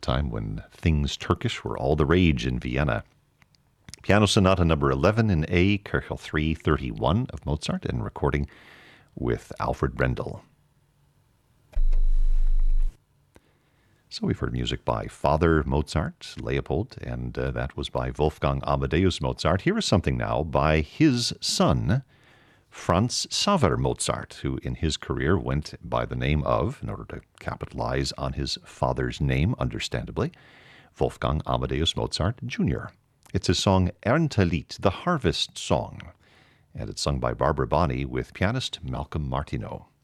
time when things Turkish were all the rage in Vienna. Piano Sonata number 11 in A, Köchel 331 of Mozart, and recording with Alfred Brendel. So we've heard music by Father Mozart, Leopold, and that was by Wolfgang Amadeus Mozart. Here is something now by his son, Franz Xaver Mozart, who in his career went by the name of, in order to capitalize on his father's name, understandably, Wolfgang Amadeus Mozart Jr. It's his song Erntelied, the Harvest Song, and it's sung by Barbara Bonney with pianist Malcolm Martineau.